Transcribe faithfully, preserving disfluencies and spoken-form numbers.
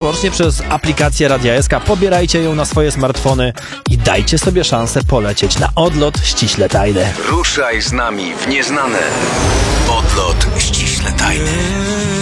wyłącznie przez aplikację Radia S K. Pobierajcie ją na swoje smartfony i dajcie sobie szansę polecieć na odlot ściśle tajny. Ruszaj z nami w nieznane. Odlot ściśle tajny.